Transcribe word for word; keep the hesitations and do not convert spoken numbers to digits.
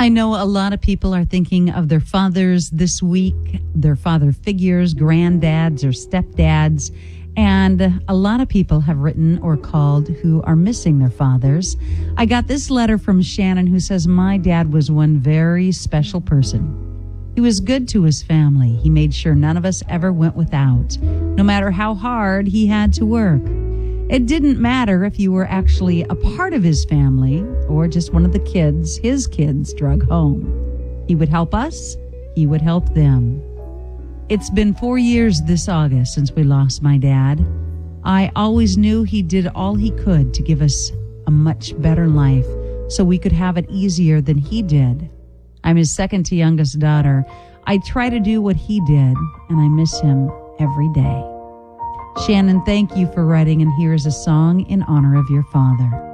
I know a lot of people are thinking of their fathers this week, their father figures, granddads or stepdads. And a lot of people have written or called who are missing their fathers. I got this letter from Shannon who says, my dad was one very special person. He was good to his family. He made sure none of us ever went without, no matter how hard he had to work. It didn't matter if you were actually a part of his family or just one of the kids his kids drug home. He would help us. He would help them. It's been four years this August since we lost my dad. I always knew he did all he could to give us a much better life so we could have it easier than he did. I'm his second to youngest daughter. I try to do what he did, and I miss him every day. Shannon, thank you for writing, and here's a song in honor of your father.